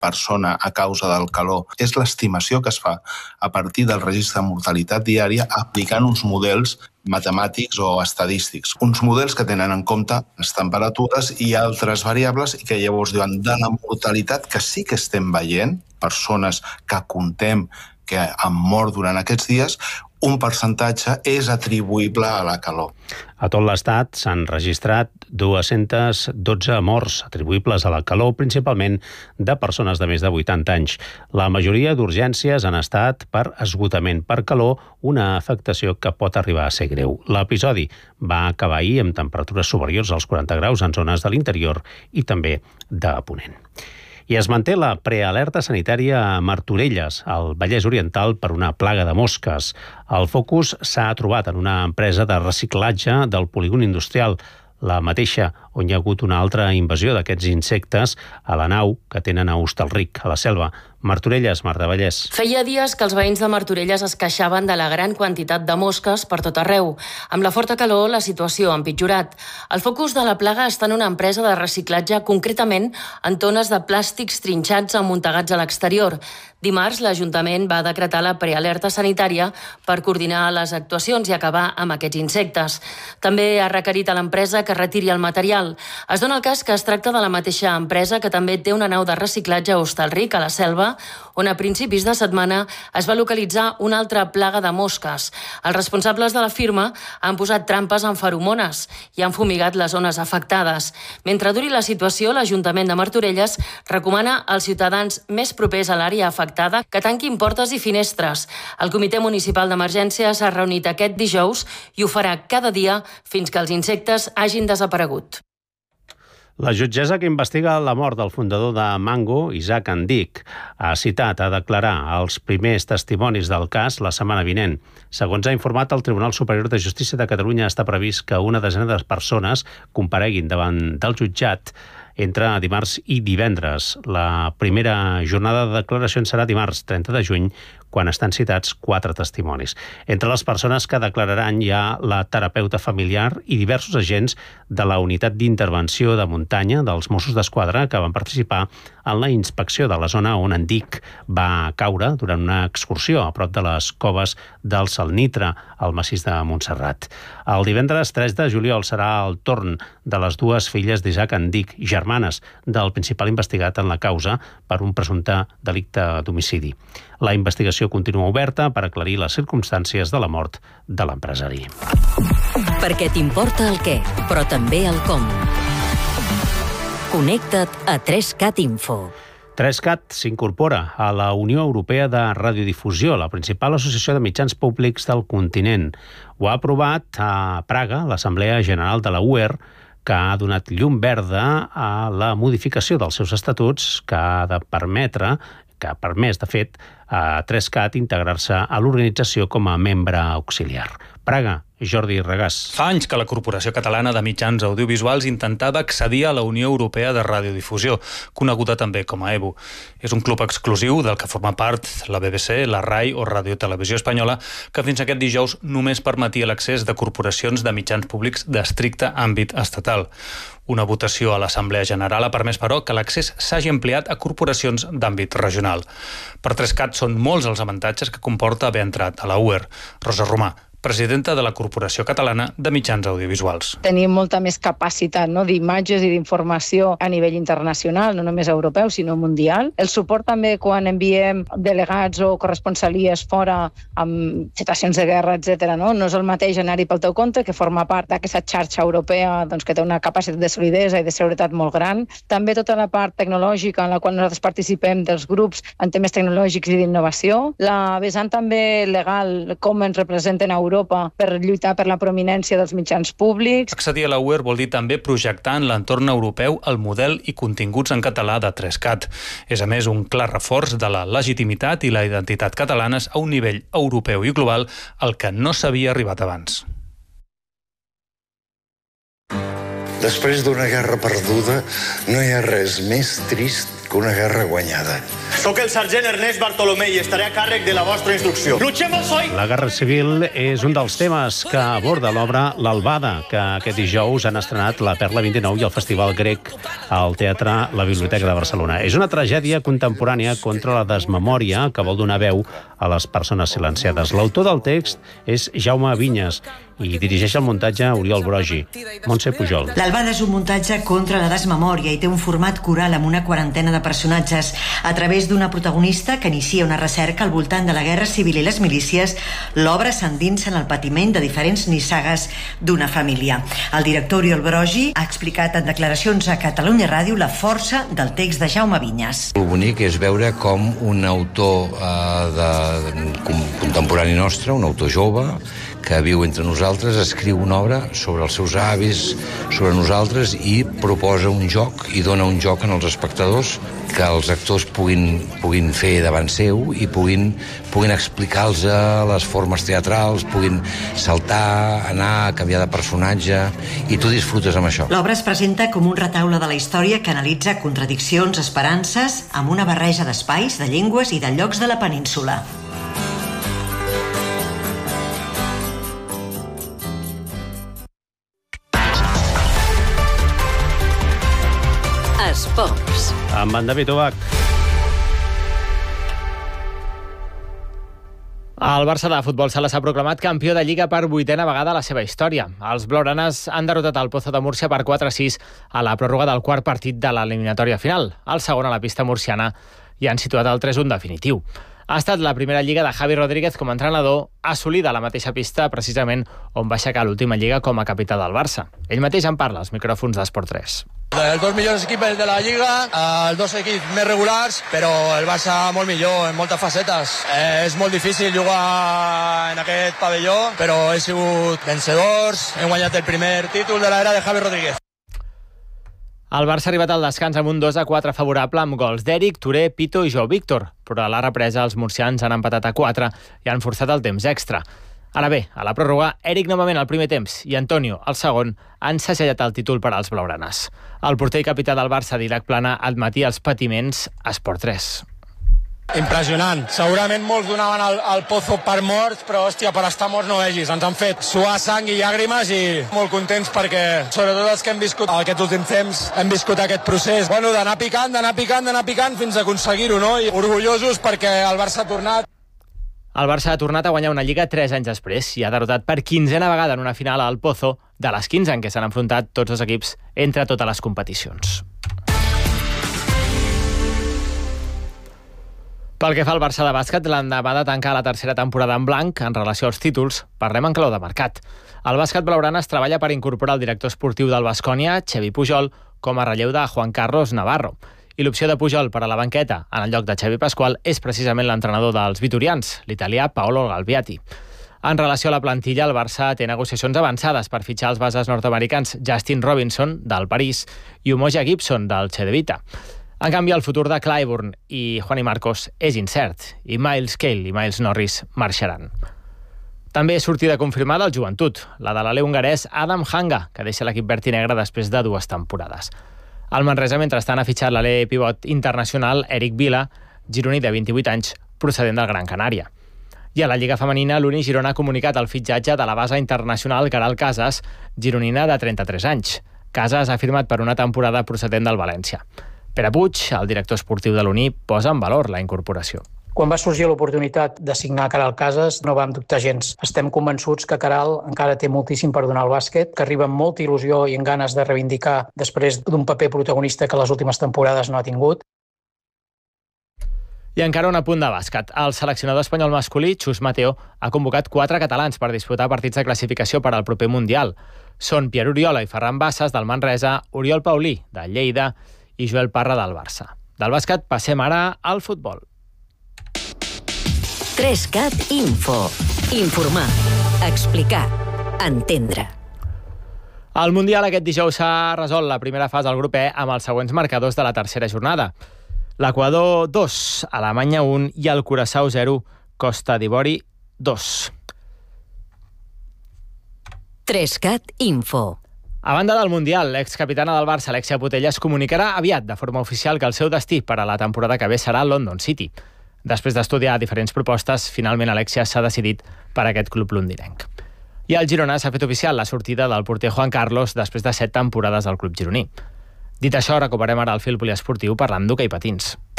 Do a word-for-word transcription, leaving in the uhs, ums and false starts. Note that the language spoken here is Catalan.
persona a causa del calor. És l'estimació que es fa a partir del registre de mortalitat diària aplicant uns models matemàtics o estadístics. Uns models que tenen en compte les temperatures i altres variables i que llavors diuen de la mortalitat que sí que estem veient, persones que contem que han mort durant aquests dies, un percentatge és atribuïble a la calor. A tot l'Estat s'han registrat dues-centes dotze morts atribuïbles a la calor, principalment de persones de més de vuitanta anys. La majoria d'urgències han estat per esgotament per calor, una afectació que pot arribar a ser greu. L'episodi va acabar ahir amb temperatures superiors als quaranta graus en zones de l'interior i també de Ponent. I es manté la prealerta sanitària a Martorelles, al Vallès Oriental, per una plaga de mosques. El focus s'ha trobat en una empresa de reciclatge del polígon industrial, la mateixa on hi ha hagut una altra invasió d'aquests insectes a la nau que tenen a Hostalric, a la Selva. Martorelles, Marta Vallès. Feia dies que els veïns de Martorelles es queixaven de la gran quantitat de mosques per tot arreu. Amb la forta calor, la situació ha empitjorat. El focus de la plaga està en una empresa de reciclatge, concretament en tones de plàstics trinxats amuntegats a l'exterior. Dimarts, l'Ajuntament va decretar la prealerta sanitària per coordinar les actuacions i acabar amb aquests insectes. També ha requerit a l'empresa que retiri el material. Es dona el cas que es tracta de la mateixa empresa que també té una nau de reciclatge a Hostalric, a la Selva, on a principis de setmana es va localitzar una altra plaga de mosques. Els responsables de la firma han posat trampes amb feromones i han fumigat les zones afectades. Mentre duri la situació, l'Ajuntament de Martorelles recomana als ciutadans més propers a l'àrea afectada que tanquin portes i finestres. El Comitè Municipal d'Emergència s'ha reunit aquest dijous i ho farà cada dia fins que els insectes hagin desaparegut. La jutgessa que investiga la mort del fundador de Mango, Isaac Andic, ha citat a declarar els primers testimonis del cas la setmana vinent. Segons ha informat el Tribunal Superior de Justícia de Catalunya, està previst que una desena de persones compareguin davant del jutjat entre dimarts i divendres. La primera jornada de declaracions serà dimarts trenta de juny, quan estan citats quatre testimonis. Entre les persones que declararan hi ha la terapeuta familiar i diversos agents de la unitat d'intervenció de muntanya dels Mossos d'Esquadra que van participar en la inspecció de la zona on Andic va caure durant una excursió a prop de les coves del Salnitre, al massís de Montserrat. El divendres tres de juliol serà el torn de les dues filles d'Isaac Andic, germanes del principal investigat en la causa per un presumpte delicte d'homicidi. La investigació continua oberta per aclarir les circumstàncies de la mort de l'empresari. Perquè t'importa el què, però també el com. Connecta't a tres cat Info. tres cat s'incorpora a la Unió Europea de Radiodifusió, la principal associació de mitjans públics del continent. Ho ha aprovat a Praga l'Assemblea General de la U E R, que ha donat llum verda a la modificació dels seus estatuts que ha de permetre, que ha permès, de fet, a tres cat integrar-se a l'organització com a membre auxiliar. Praga, Jordi Regàs. Fa anys que la Corporació Catalana de Mitjans Audiovisuals intentava accedir a la Unió Europea de Radiodifusió, coneguda també com a E B U. És un club exclusiu del que forma part la B B C, la RAI o Ràdio Televisió Espanyola, que fins aquest dijous només permetia l'accés de corporacions de mitjans públics d'estricte àmbit estatal. Una votació a l'Assemblea General ha permès, però, que l'accés s'hagi ampliat a corporacions d'àmbit regional. Per tres cat són molts els avantatges que comporta haver entrat a la U E R. Rosa Romà, presidenta de la Corporació Catalana de Mitjans Audiovisuals. Tenim molta més capacitat, no?, d'imatges i d'informació a nivell internacional, no només europeu, sinó mundial. El suport també quan enviem delegats o corresponsalies fora amb situacions de guerra, etcètera, no? No és el mateix anar-hi pel teu compte, que forma part d'aquesta xarxa europea, doncs, que té una capacitat de solidesa i de seguretat molt gran. També tota la part tecnològica en la qual nosaltres participem dels grups en temes tecnològics i d'innovació. La vessant també legal, com ens representen a Europa Europa per lluitar per la prominència dels mitjans públics. Accedir a la U E R vol dir també projectar en l'entorn europeu el model i continguts en català de tres cat. És, a més, un clar reforç de la legitimitat i la identitat catalanes a un nivell europeu i global al que no s'havia arribat abans. Després d'una guerra perduda, no hi ha res més trist que una guerra guanyada. Soc el sergent Ernest Bartolomé i estaré a càrrec de la vostra instrucció. Luchem al soy! La Guerra Civil és un dels temes que aborda l'obra L'Albada, que aquest dijous han estrenat la Perla vint-i-nou i el Festival Grec al Teatre La Biblioteca de Barcelona. És una tragèdia contemporània contra la desmemòria que vol donar veu a les persones silenciades. L'autor del text és Jaume Vinyes i dirigeix el muntatge Oriol Brogi. Montse Pujol. L'Albada és un muntatge contra la desmemòria i té un format coral amb una quarantena de personatges. A través d'una protagonista que inicia una recerca al voltant de la Guerra Civil i les milícies, l'obra s'endinsa en el patiment de diferents nissagues d'una família. El director Oriol Brogi ha explicat en declaracions a Catalunya Ràdio la força del text de Jaume Vinyes. El bonic és veure com un autor eh, de, contemporani nostre, un autor jove, que viu entre nosaltres, escriu una obra sobre els seus avis, sobre nosaltres, i proposa un joc i dona un joc en els espectadors que els actors puguin, puguin fer davant seu i puguin, puguin explicar-los les formes teatrals, puguin saltar, anar, canviar de personatge, i tu disfrutes amb això. L'obra es presenta com un retaule de la història que analitza contradiccions, esperances, amb una barreja d'espais, de llengües i de llocs de la península. Esports. Amb en David Ubach. El Barça de futbol sala s'ha proclamat campió de Lliga per vuitena vegada a la seva història. Els blaugranes han derrotat el Pozo de Múrcia per quatre a sis a la pròrroga del quart partit de l'eliminatòria final. El segon a la pista murciana i han situat el tres a un definitiu. Ha estat la primera Lliga de Javi Rodríguez com a entrenador, assolida a la mateixa pista precisament on va aixecar l'última Lliga com a capità del Barça. Ell mateix en parla als micròfons d'Esport tres. Els dos millors equips de la Lliga, els dos equips més regulars, però el Barça molt millor en moltes facetes. Eh, és molt difícil jugar en aquest pavelló, però he sigut vencedors, hem guanyat el primer títol de l'era de Javi Rodríguez. El Barça ha arribat al descans amb un dos a quatre favorable amb gols d'Eric, Touré, Pito i Joao Víctor, però a la represa els murcians han empatat a quatre i han forçat el temps extra. Ara bé, a la pròrroga, Eric novament al primer temps i Antonio, el segon, han segellat el títol per als blaugranes. El porter i capità del Barça, Didac Plana, admetia els patiments a Esport tres. Impressionant. Segurament molts donaven el, el Pozo per morts, però hòstia, per estar morts no vegis. Ens han fet suar sang i llàgrimes i molt contents perquè, sobretot els que hem viscut aquests últims temps, hem viscut aquest procés. Bueno, d'anar picant, d'anar picant, d'anar picant fins a aconseguir-ho, no? I orgullosos perquè el Barça ha tornat. El Barça ha tornat a guanyar una Lliga tres anys després i ha derrotat per quinzena vegada en una final al Pozo de les quinze en què s'han enfrontat tots els equips entre totes les competicions. Pel que fa al Barça de bàsquet, l'endemà de tancar la tercera temporada en blanc en relació als títols, parlem en clau de mercat. El bàsquet blaugrana es treballa per incorporar el director esportiu del Baskonia, Xevi Pujol, com a relleu de Juan Carlos Navarro. I l'opció de Pujol per a la banqueta, en el lloc de Xavi Pasqual, és precisament l'entrenador dels vitorians, l'italià Paolo Galbiati. En relació a la plantilla, el Barça té negociacions avançades per fitxar els bases nord-americans Justin Robinson, del París, i Umoja Gibson, del Cedevita. En canvi, el futur de Clyburn i Juani Marcos és incert, i Miles Cale i Miles Norris marxaran. També és sortida confirmada el Joventut, la de l'alè hongarès Adam Hanga, que deixa l'equip verd i negre després de dues temporades. El Manresa, mentrestant, ha fitxat l'alè pivot internacional Eric Vila, gironí de vint-i-vuit anys, procedent del Gran Canària. I a la Lliga Femenina, l'Uni Girona ha comunicat el fitxatge de la base internacional Caral Casas, gironina de trenta-tres anys. Casas ha firmat per una temporada procedent del València. Pere Puig, el director esportiu de l'Uni, posa en valor la incorporació. Quan va sorgir l'oportunitat de signar Caral Casas, no vam dubtar gens. Estem convençuts que Caral encara té moltíssim per donar al bàsquet, que arriba amb molta il·lusió i amb ganes de reivindicar després d'un paper protagonista que les últimes temporades no ha tingut. I encara un apunt de bàsquet. El seleccionador espanyol masculí, Xus Mateo, ha convocat quatre catalans per disputar partits de classificació per al proper Mundial. Són Pierre Oriola i Ferran Bassas, del Manresa, Oriol Paulí, del Lleida, i Joel Parra, del Barça. Del bàsquet passem ara al futbol. tres cat Info. Informar, explicar, entendre. Al Mundial aquest dijous s'ha resolt la primera fase del grup E amb els següents marcadors de la tercera jornada. L'Equador dos, Alemanya un i el Curaçao zero, Costa d'Ivori dos. tres cat Info. A banda del Mundial, l'excapitana del Barça, Alexia Putellas, comunicarà aviat de forma oficial que el seu destí per a la temporada que ve serà London City. Després d'estudiar diferents propostes, finalment Alexia s'ha decidit per aquest club londinenc. I al Girona s'ha fet oficial la sortida del porter Juan Carlos després de set temporades al club gironí. Dit això, recuperem ara el fil poliesportiu parlant d'hoquei patins.